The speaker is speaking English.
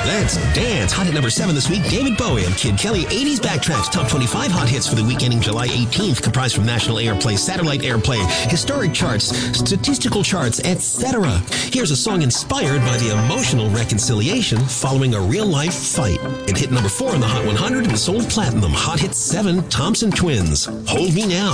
Let's dance. Hot hit number 7 this week, David Bowie and Kid Kelly. 80s Backtracks, top 25 hot hits for the week ending July 18th, comprised from national airplay, satellite airplay, historic charts, statistical charts, etc. Here's a song inspired by the emotional reconciliation following a real-life fight. It hit number 4 on the Hot 100 and sold platinum. Hot hit 7, Thompson Twins. Hold Me Now.